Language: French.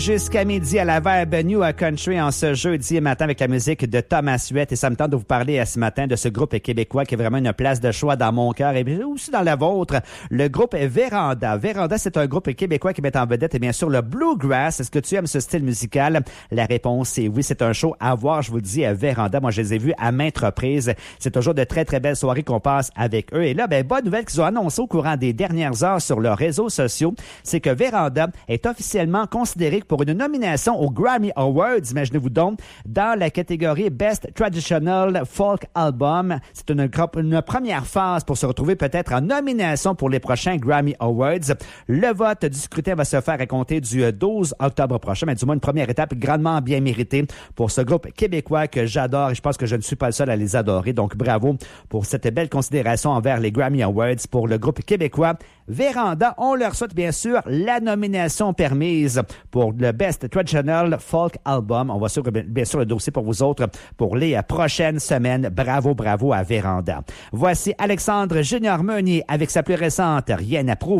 Jusqu'à midi à la Verbe New Country en ce jeudi matin avec la musique de Thomas Huette. Et ça me tente de vous parler ce matin de ce groupe québécois qui est vraiment une place de choix dans mon cœur et aussi dans la vôtre. Le groupe Véranda. Véranda, c'est un groupe québécois qui met en vedette, et bien sûr, le bluegrass. Est-ce que tu aimes ce style musical? La réponse est oui. C'est un show à voir, je vous le dis, à Véranda. Moi, je les ai vus à maintes reprises. C'est toujours de très, très belles soirées qu'on passe avec eux. Et là, bonne nouvelle qu'ils ont annoncé au courant des dernières heures sur leurs réseaux sociaux, c'est que Véranda est officiellement considéré pour une nomination aux Grammy Awards, imaginez-vous donc, dans la catégorie Best Traditional Folk Album. C'est une première phase pour se retrouver peut-être en nomination pour les prochains Grammy Awards. Le vote du scrutin va se faire à compter du 12 octobre prochain, mais du moins une première étape grandement bien méritée pour ce groupe québécois que j'adore et je pense que je ne suis pas le seul à les adorer. Donc bravo pour cette belle considération envers les Grammy Awards pour le groupe québécois Véranda. On leur souhaite bien sûr la nomination permise pour le Best Traditional Folk Album. On va suivre bien sûr le dossier pour vous autres pour les prochaines semaines. Bravo, bravo à Véranda. Voici Alexandre Junior Meunier avec sa plus récente Rien à prouver.